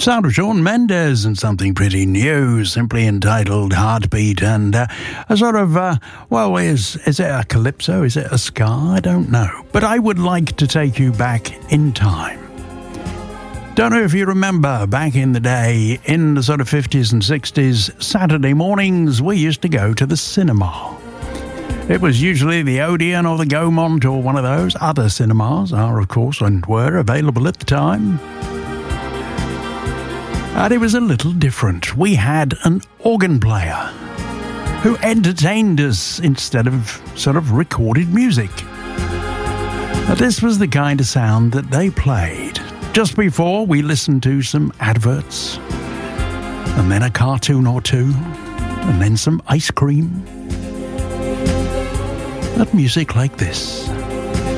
Sound of Shawn Mendes and something pretty new, simply entitled Heartbeat, and a sort of, is it a calypso? Is it a ska? I don't know. But I would like to take you back in time. Don't know if you remember back in the day, in the sort of 50s and 60s, Saturday mornings we used to go to the cinema. It was usually the Odeon or the Gaumont or one of those. Other cinemas are, of course, and were available at the time. And it was a little different. We had an organ player who entertained us instead of sort of recorded music. Now, this was the kind of sound that they played. Just before we listened to some adverts, and then a cartoon or two, and then some ice cream. That music like this.